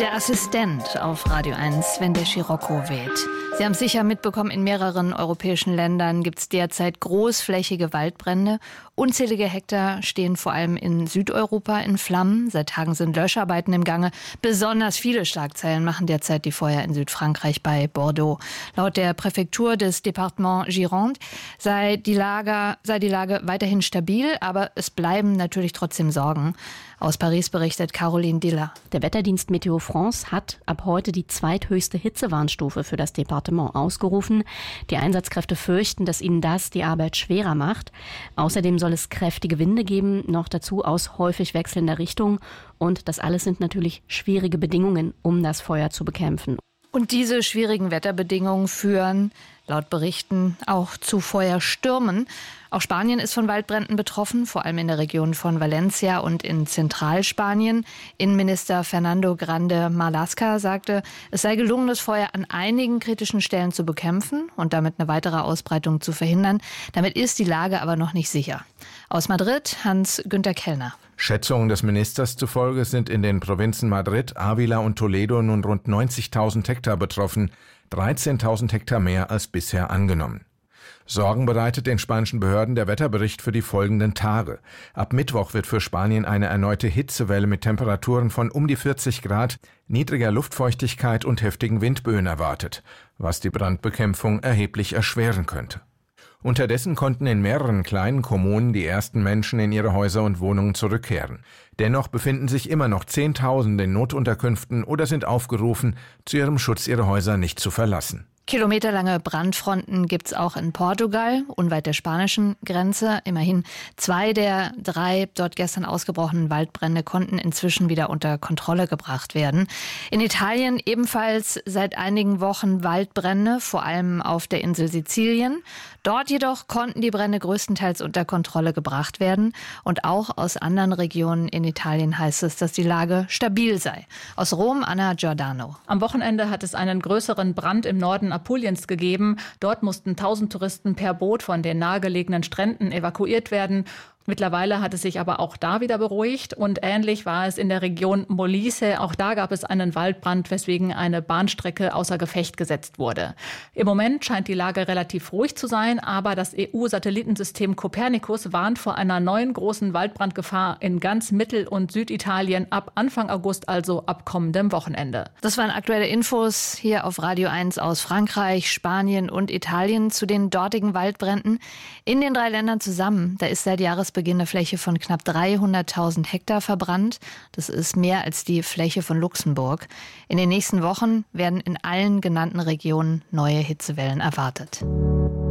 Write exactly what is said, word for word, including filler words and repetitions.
Der Assistent auf Radio eins, wenn der Scirocco weht. Sie haben es sicher mitbekommen, in mehreren europäischen Ländern gibt es derzeit großflächige Waldbrände. Unzählige Hektar stehen vor allem in Südeuropa in Flammen. Seit Tagen sind Löscharbeiten im Gange. Besonders viele Schlagzeilen machen derzeit die Feuer in Südfrankreich bei Bordeaux. Laut der Präfektur des Département Gironde sei die Lage, sei die Lage weiterhin stabil, aber es bleiben natürlich trotzdem Sorgen. Aus Paris berichtet Caroline Diller. Der Wetterdienst Météo France hat ab heute die zweithöchste Hitzewarnstufe für das Departement ausgerufen. Die Einsatzkräfte fürchten, dass ihnen das die Arbeit schwerer macht. Außerdem soll es kräftige Winde geben, noch dazu aus häufig wechselnder Richtung. Und das alles sind natürlich schwierige Bedingungen, um das Feuer zu bekämpfen. Und diese schwierigen Wetterbedingungen führen laut Berichten auch zu Feuerstürmen. Auch Spanien ist von Waldbränden betroffen, vor allem in der Region von Valencia und in Zentralspanien. Innenminister Fernando Grande Marlaska sagte, es sei gelungen, das Feuer an einigen kritischen Stellen zu bekämpfen und damit eine weitere Ausbreitung zu verhindern. Damit ist die Lage aber noch nicht sicher. Aus Madrid Hans-Günther Kellner. Schätzungen des Ministers zufolge sind in den Provinzen Madrid, Ávila und Toledo nun rund neunzigtausend Hektar betroffen, dreizehntausend Hektar mehr als bisher angenommen. Sorgen bereitet den spanischen Behörden der Wetterbericht für die folgenden Tage. Ab Mittwoch wird für Spanien eine erneute Hitzewelle mit Temperaturen von um die vierzig Grad, niedriger Luftfeuchtigkeit und heftigen Windböen erwartet, was die Brandbekämpfung erheblich erschweren könnte. Unterdessen konnten in mehreren kleinen Kommunen die ersten Menschen in ihre Häuser und Wohnungen zurückkehren. Dennoch befinden sich immer noch Zehntausende in Notunterkünften oder sind aufgerufen, zu ihrem Schutz ihre Häuser nicht zu verlassen. Kilometerlange Brandfronten gibt's auch in Portugal, unweit der spanischen Grenze. Immerhin zwei der drei dort gestern ausgebrochenen Waldbrände konnten inzwischen wieder unter Kontrolle gebracht werden. In Italien ebenfalls seit einigen Wochen Waldbrände, vor allem auf der Insel Sizilien. Dort jedoch konnten die Brände größtenteils unter Kontrolle gebracht werden. Und auch aus anderen Regionen in Italien heißt es, dass die Lage stabil sei. Aus Rom, Anna Giordano. Am Wochenende hat es einen größeren Brand im Norden Apuliens gegeben. Dort mussten tausend Touristen per Boot von den nahegelegenen Stränden evakuiert werden. Mittlerweile hat es sich aber auch da wieder beruhigt und ähnlich war es in der Region Molise. Auch da gab es einen Waldbrand, weswegen eine Bahnstrecke außer Gefecht gesetzt wurde. Im Moment scheint die Lage relativ ruhig zu sein, aber das E U-Satellitensystem Copernicus warnt vor einer neuen großen Waldbrandgefahr in ganz Mittel- und Süditalien ab Anfang August, also ab kommendem Wochenende. Das waren aktuelle Infos hier auf Radio eins aus Frankreich, Spanien und Italien zu den dortigen Waldbränden. In den drei Ländern zusammen, da ist seit Jahresbeginn eine Fläche von knapp dreihunderttausend Hektar verbrannt. Das ist mehr als die Fläche von Luxemburg. In den nächsten Wochen werden in allen genannten Regionen neue Hitzewellen erwartet.